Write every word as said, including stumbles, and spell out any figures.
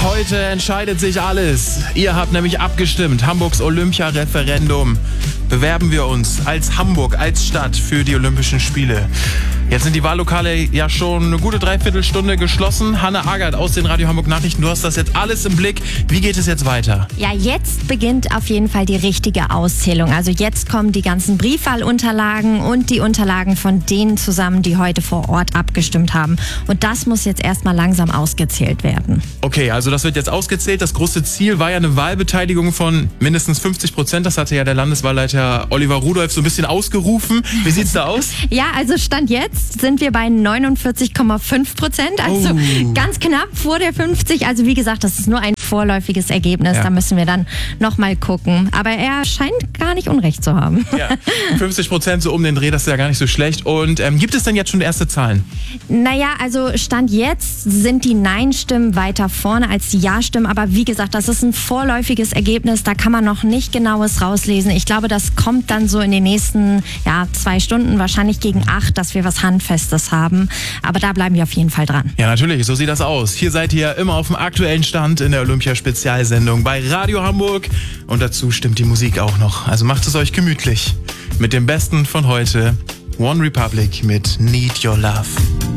Heute entscheidet sich alles. Ihr habt nämlich abgestimmt. Hamburgs Olympia-Referendum. Bewerben wir uns als Hamburg, als Stadt für die Olympischen Spiele. Jetzt sind die Wahllokale ja schon eine gute Dreiviertelstunde geschlossen. Hanne Agert aus den Radio Hamburg Nachrichten, du hast das jetzt alles im Blick. Wie geht es jetzt weiter? Ja, jetzt beginnt auf jeden Fall die richtige Auszählung. Also jetzt kommen die ganzen Briefwahlunterlagen und die Unterlagen von denen zusammen, die heute vor Ort abgestimmt haben. Und das muss jetzt erstmal langsam ausgezählt werden. Okay, also das wird jetzt ausgezählt. Das große Ziel war ja eine Wahlbeteiligung von mindestens fünfzig Prozent. Das hatte ja der Landeswahlleiter Oliver Rudolph so ein bisschen ausgerufen. Wie sieht's da aus? Ja, also Stand jetzt sind wir bei neunundvierzig Komma fünf Prozent. Also Oh. ganz knapp vor der fünfzig. Also wie gesagt, das ist nur ein vorläufiges Ergebnis. Ja. Da müssen wir dann nochmal gucken. Aber er scheint gar nicht Unrecht zu haben. Ja, fünfzig Prozent so um den Dreh, das ist ja gar nicht so schlecht. Und ähm, gibt es denn jetzt schon erste Zahlen? Naja, also Stand jetzt sind die Nein-Stimmen weiter vorne als die Ja-Stimmen. Aber wie gesagt, das ist ein vorläufiges Ergebnis. Da kann man noch nicht Genaues rauslesen. Ich glaube, das kommt dann so in den nächsten ja, zwei Stunden, wahrscheinlich gegen acht, dass wir was Handfestes haben. Aber da bleiben wir auf jeden Fall dran. Ja, natürlich, so sieht das aus. Hier seid ihr immer auf dem aktuellen Stand in der Olympia-Spezialsendung bei Radio Hamburg. Und dazu stimmt die Musik auch noch. Also macht es euch gemütlich. Mit dem Besten von heute, One Republic mit Need Your Love.